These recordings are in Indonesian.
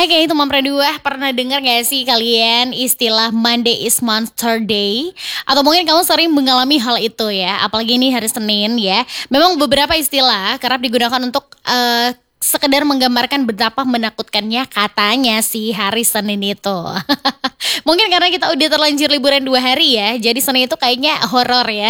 Oke, teman Pradua, pernah dengar gak sih kalian istilah Monday is Monster Day? Atau mungkin kamu sering mengalami hal itu ya, apalagi ini hari Senin ya. Memang beberapa istilah kerap digunakan untuk sekedar menggambarkan betapa menakutkannya katanya si hari Senin itu. Mungkin karena kita udah terlanjur liburan 2 hari ya, jadi Senin itu kayaknya horor ya.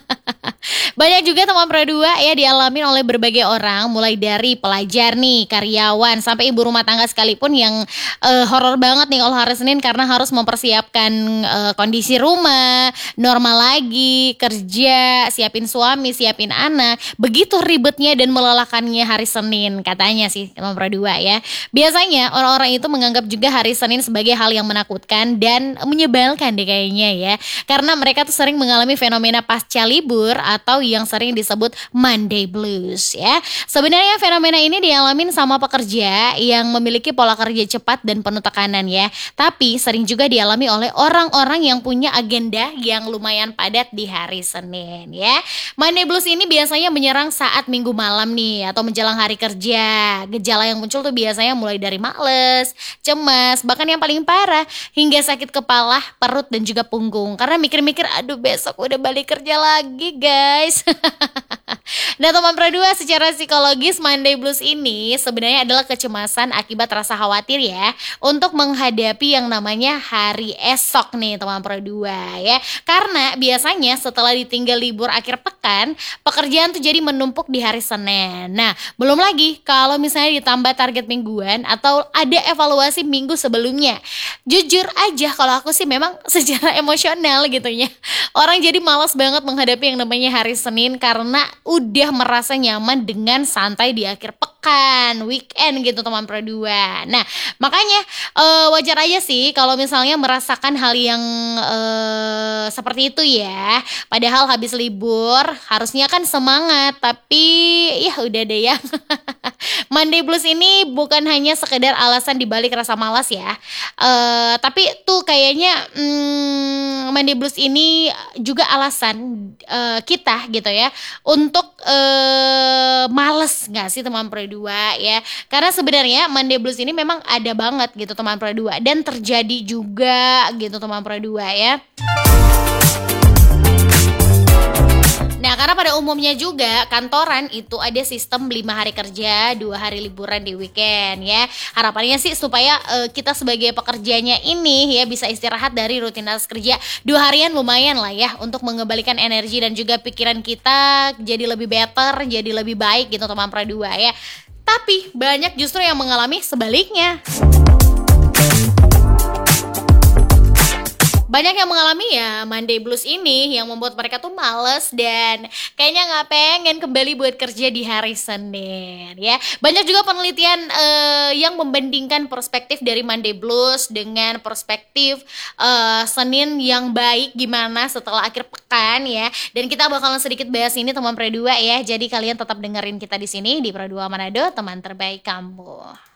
Banyak juga teman Pradua ya dialami oleh berbagai orang, mulai dari pelajar nih, karyawan, sampai ibu rumah tangga sekalipun yang horor banget nih kalau hari Senin karena harus mempersiapkan kondisi rumah, normal lagi, kerja, siapin suami, siapin anak. Begitu ribetnya dan melelahkannya hari Senin katanya sih teman Pradua ya. Biasanya orang-orang itu menganggap juga hari Senin sebagai hal yang menakutkan dan menyebalkan deh kayaknya ya. Karena mereka tuh sering mengalami fenomena pasca libur atau yang sering disebut Monday Blues ya. Sebenarnya fenomena ini dialamin sama pekerja yang memiliki pola kerja cepat dan penuh tekanan ya. Tapi sering juga dialami oleh orang-orang yang punya agenda yang lumayan padat di hari Senin ya. Monday Blues ini biasanya menyerang saat minggu malam nih atau menjelang hari kerja. Gejala yang muncul tuh biasanya mulai dari males, cemas, bahkan yang paling parah hingga sakit kepala, perut dan juga punggung. Karena mikir-mikir aduh besok udah balik kerja lagi guys. Nah teman Pradua, secara psikologis Monday Blues ini sebenarnya adalah kecemasan akibat rasa khawatir ya untuk menghadapi yang namanya hari esok nih teman Pradua ya. Karena biasanya setelah ditinggal libur akhir pekan, pekerjaan tuh jadi menumpuk di hari Senin. Nah belum lagi kalau misalnya ditambah target mingguan atau ada evaluasi minggu sebelumnya. Jujur aja kalau aku sih memang secara emosional gitu ya, orang jadi malas banget menghadapi yang namanya hari Senin karena udah merasa nyaman dengan santai di akhir pekan, weekend gitu teman Pradua. Nah makanya wajar aja sih kalau misalnya merasakan hal yang seperti itu ya. Padahal habis libur harusnya kan semangat, tapi ya udah deh ya. Monday Blues ini bukan hanya sekedar alasan dibalik rasa malas ya, tapi tuh kayaknya Monday Blues ini juga alasan kita gitu ya untuk males nggak sih teman Pradua ya. Karena sebenarnya Monday Blues ini memang ada banget gitu teman Pradua dan terjadi juga gitu teman Pradua ya. Nah karena pada umumnya juga kantoran itu ada sistem 5 hari kerja, 2 hari liburan di weekend ya. Harapannya sih supaya kita sebagai pekerjanya ini ya bisa istirahat dari rutinitas kerja 2 harian lumayan lah ya untuk mengembalikan energi dan juga pikiran kita jadi lebih better, jadi lebih baik gitu teman Pradua ya. Tapi banyak justru yang mengalami sebaliknya. Banyak yang mengalami ya Monday Blues ini yang membuat mereka tuh males dan kayaknya nggak pengen kembali buat kerja di hari Senin ya. Banyak juga penelitian yang membandingkan perspektif dari Monday Blues dengan perspektif Senin yang baik gimana setelah akhir pekan ya. Dan kita bakalan sedikit bahas ini teman Pradua ya. Jadi kalian tetap dengerin kita di sini di Pradua Manado, teman terbaik kamu.